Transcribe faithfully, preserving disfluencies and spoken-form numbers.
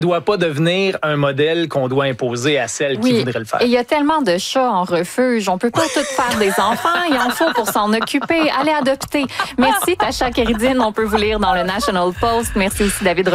doit pas devenir un modèle qu'on doit imposer à celles oui. qui voudraient le faire. Et il y a tellement de chats en refuge. On peut pas tout faire des enfants. Il en faut pour s'en occuper. Allez adopter. Merci, Tasha Kéridine. On peut vous lire dans le National Post. Merci aussi, David